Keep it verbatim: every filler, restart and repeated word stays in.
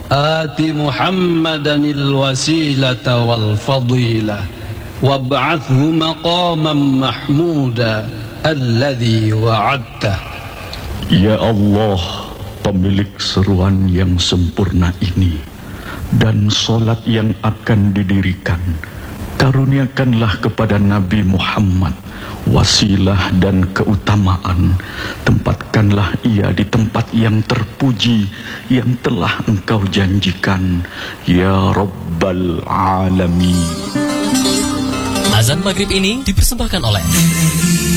Ati Muhammadanil wasilata wal fadilah wab'athhu maqaman mahmuda alladhi wa'adta. Ya Allah, pemilik seruan yang sempurna ini dan solat yang akan didirikan, karuniakanlah kepada Nabi Muhammad wasilah dan keutamaan. Tempatkanlah ia di tempat yang terpuji yang telah Engkau janjikan, ya Rabbal Alamin. Azan maghrib ini dipersembahkan oleh